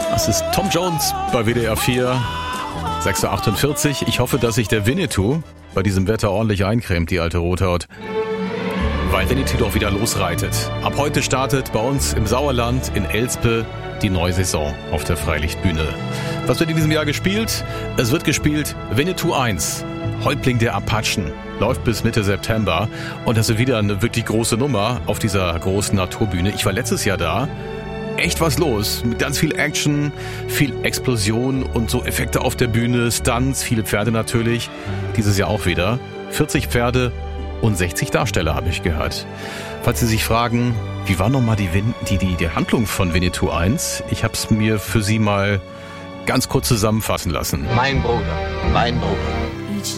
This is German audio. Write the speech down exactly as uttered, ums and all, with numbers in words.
Das ist Tom Jones bei W D R vier, sechs Uhr achtundvierzig. Ich hoffe, dass sich der Winnetou bei diesem Wetter ordentlich eincremt, die alte Rothaut. Weil Winnetou doch wieder losreitet. Ab heute startet bei uns im Sauerland in Elspe die neue Saison auf der Freilichtbühne. Was wird in diesem Jahr gespielt? Es wird gespielt Winnetou eins, Häuptling der Apachen. Läuft bis Mitte September und das ist wieder eine wirklich große Nummer auf dieser großen Naturbühne. Ich war letztes Jahr da. Echt was los, mit ganz viel Action, viel Explosion und so Effekte auf der Bühne, Stunts, viele Pferde natürlich. Dieses Jahr auch wieder. vierzig Pferde und sechzig Darsteller habe ich gehört. Falls Sie sich fragen, wie war nochmal die, Win- die, die, die Handlung von Winnetou eins? Ich habe es mir für Sie mal ganz kurz zusammenfassen lassen. Mein Bruder, mein Bruder.